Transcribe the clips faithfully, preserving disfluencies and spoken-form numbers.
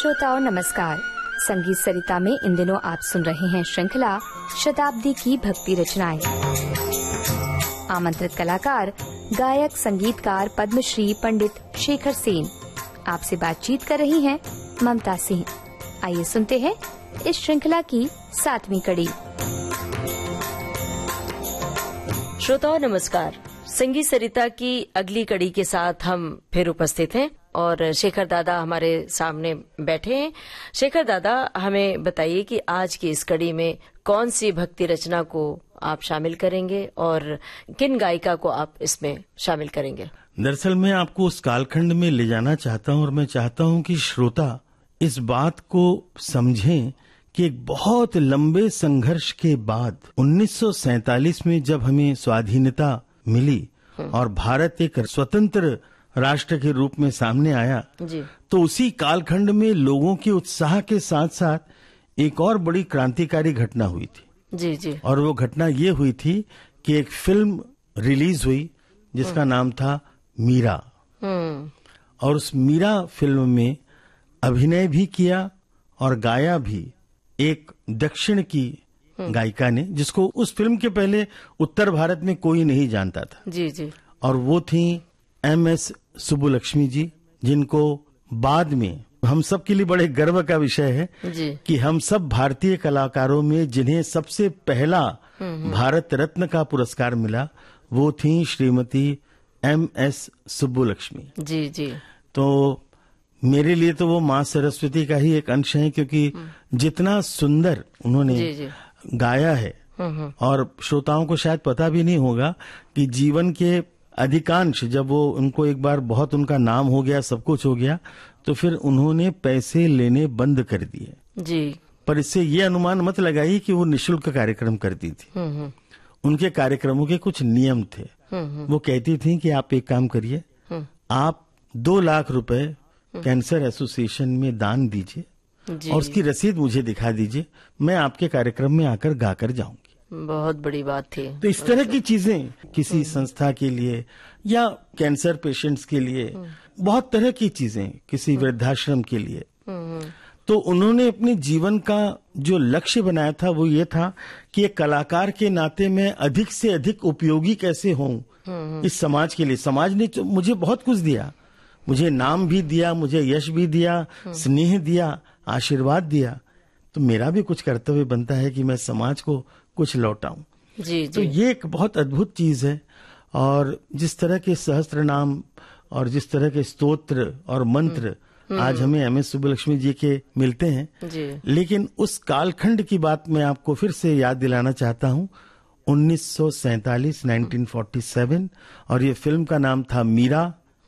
श्रोताओं नमस्कार। संगीत सरिता में इन दिनों आप सुन रहे हैं श्रृंखला शताब्दी की भक्ति रचनाएं। आमंत्रित कलाकार गायक संगीतकार पद्मश्री पंडित शेखर सेन। आपसे बातचीत कर रही हैं ममता सिंह। आइए सुनते हैं इस श्रृंखला की सातवीं कड़ी। श्रोताओं नमस्कार। संगीत सरिता की अगली कड़ी के साथ हम फिर उपस्थित हैं और शेखर दादा हमारे सामने बैठे हैं। शेखर दादा, हमें बताइए कि आज की इस कड़ी में कौन सी भक्ति रचना को आप शामिल करेंगे और किन गायिका को आप इसमें शामिल करेंगे? दरअसल मैं आपको उस कालखंड में ले जाना चाहता हूं और मैं चाहता हूं कि श्रोता इस बात को समझें कि एक बहुत लंबे संघर्ष के बाद उन्नीस सौ सैंतालीस में जब हमें स्वाधीनता मिली और भारत एक स्वतंत्र राष्ट्र के रूप में सामने आया जी। तो उसी कालखंड में लोगों के उत्साह के साथ साथ एक और बड़ी क्रांतिकारी घटना हुई थी। जी जी। और वो घटना ये हुई थी कि एक फिल्म रिलीज हुई जिसका नाम था मीरा। और उस मीरा फिल्म में अभिनय भी किया और गाया भी एक दक्षिण की गायिका ने, जिसको उस फिल्म के पहले उत्तर भारत में कोई नहीं जानता था। जी जी। और वो थी एम एस सुब्बुलक्ष्मी जी, जिनको बाद में हम सब के लिए बड़े गर्व का विषय है जी। कि हम सब भारतीय कलाकारों में जिन्हें सबसे पहला भारत रत्न का पुरस्कार मिला वो थी श्रीमती एम एस सुब्बुलक्ष्मी जी जी। तो मेरे लिए तो वो माँ सरस्वती का ही एक अंश है, क्योंकि जितना सुंदर उन्होंने जी जी। गाया है और श्रोताओं को शायद पता भी नहीं होगा कि जीवन के अधिकांश, जब वो उनको एक बार बहुत उनका नाम हो गया, सब कुछ हो गया, तो फिर उन्होंने पैसे लेने बंद कर दिए जी। पर इससे ये अनुमान मत लगाइए कि वो निशुल्क कार्यक्रम करती थी। उनके कार्यक्रमों के कुछ नियम थे। वो कहती थी कि आप एक काम करिए, आप दो लाख रुपए कैंसर एसोसिएशन में दान दीजिए और उसकी रसीद मुझे दिखा दीजिए, मैं आपके कार्यक्रम में आकर गाकर जाऊंगी। बहुत बड़ी बात थी। तो इस तरह की चीजें किसी संस्था के लिए या कैंसर पेशेंट्स के लिए, बहुत तरह की चीजें किसी वृद्धाश्रम के लिए, तो उन्होंने अपने जीवन का जो लक्ष्य बनाया था वो ये था कि एक कलाकार के नाते मैं अधिक से अधिक उपयोगी कैसे हूँ इस समाज के लिए। समाज ने मुझे बहुत कुछ दिया, मुझे नाम भी दिया, मुझे यश भी दिया, स्नेह दिया, आशीर्वाद दिया, तो मेरा भी कुछ कर्तव्य बनता है कि मैं समाज को कुछ लौटाऊं। जी जी। तो ये एक बहुत अद्भुत चीज है। और जिस तरह के सहस्त्र नाम और जिस तरह के स्तोत्र और मंत्र आज हमें एम एस सुब्बुलक्ष्मी जी के मिलते हैं जी। लेकिन उस कालखंड की बात मैं आपको फिर से याद दिलाना चाहता हूँ। उन्नीस सौ सैंतालीस उन्नीस सौ सैंतालीस और ये फिल्म का नाम था मीरा।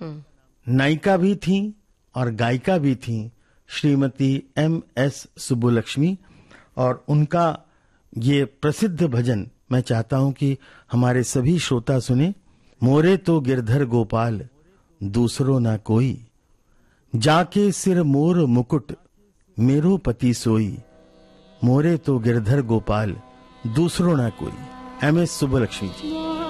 नायिका भी थी और गायिका भी थी श्रीमती एम एस सुब्बुलक्ष्मी। और उनका ये प्रसिद्ध भजन मैं चाहता हूं कि हमारे सभी श्रोता सुने। मोरे तो गिरधर गोपाल दूसरो ना कोई, जाके सिर मोर मुकुट मेरो पति सोई। मोरे तो गिरधर गोपाल दूसरो ना कोई। एम एस सुब्बुलक्ष्मी जी।